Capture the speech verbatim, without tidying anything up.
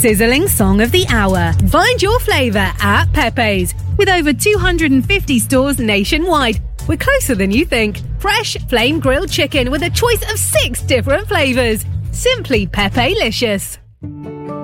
sizzling song of the hour. Find your flavour at Pepe's. With over two hundred fifty stores nationwide, we're closer than you think. Fresh, flame grilled chicken with a choice of six different flavours. Simply Pepe-licious.